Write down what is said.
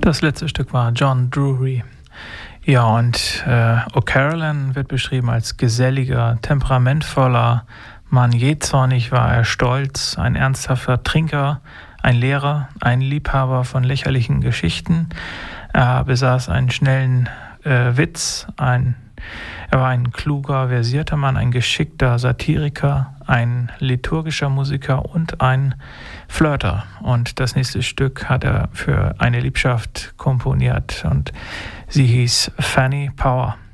Das letzte Stück war John Drury. Ja, und O'Carolan wird beschrieben als geselliger, temperamentvoller Mann. Jähzornig war er, stolz, ein ernsthafter Trinker, ein Lehrer, ein Liebhaber von lächerlichen Geschichten. Er besaß einen schnellen Witz, er war ein kluger, versierter Mann, ein geschickter Satiriker, ein liturgischer Musiker und ein Flirter. Und das nächste Stück hat er für eine Liebschaft komponiert und sie hieß Fanny Power.